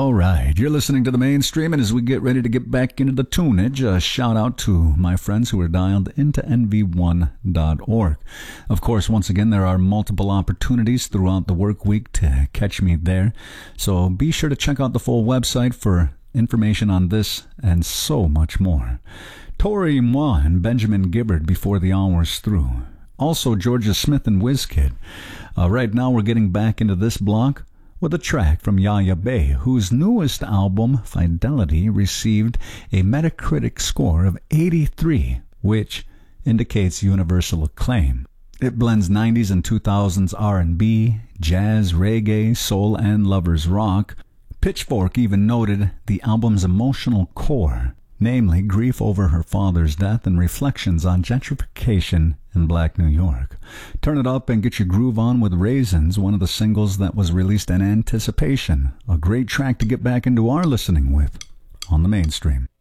All right, you're listening to the Mainstream, and as we get ready to get back into the tunage, a shout out to my friends who are dialed into nv1.org. Of course, once again, there are multiple opportunities throughout the work week to catch me there, so be sure to check out the full website for information on this and so much more. Tori Moore and Benjamin Gibbard before the hour's through. Also, Georgia Smith and WizKid. Right now, we're getting back into this block with a track from Yaya Bey, whose newest album, Fidelity, received a Metacritic score of 83, which indicates universal acclaim. It blends 90s and 2000s R&B, jazz, reggae, soul, and lovers rock. Pitchfork even noted the album's emotional core, namely grief over her father's death and reflections on gentrification in Black New York. Turn it up and get your groove on with Raisins, one of the singles that was released in anticipation. A great track to get back into our listening with on the Mainstream.